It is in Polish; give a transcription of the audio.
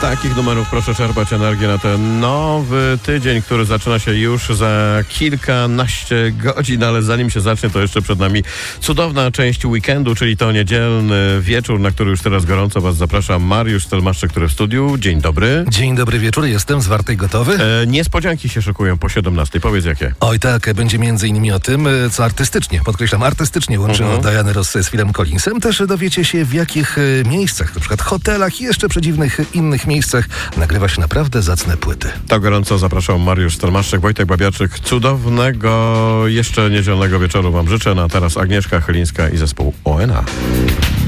takich numerów proszę czerpać energię na ten nowy tydzień, który zaczyna się już za kilkanaście godzin, ale zanim się zacznie, to jeszcze przed nami cudowna część weekendu, czyli to niedzielny wieczór, na który już teraz gorąco Was zapraszam. Mariusz Stelmaszczyk, który w studiu. Dzień dobry. Dzień dobry wieczór, jestem zwarty i gotowy. Niespodzianki się szykują po 17. Powiedz jakie. Oj tak, będzie między innymi o tym, co artystycznie, podkreślam, artystycznie łączy Dianę Ross z Philem Collinsem. Też dowiecie się, w jakich miejscach, na przykład hotelach i jeszcze przedziwnych innych miejscach nagrywa się naprawdę zacne płyty. Tak gorąco zapraszam Mariusz Stelmaszczyk, Wojtek Babiarczyk. Cudownego jeszcze niedzielnego wieczoru Wam życzę. A teraz Agnieszka Chylińska i zespół ONA.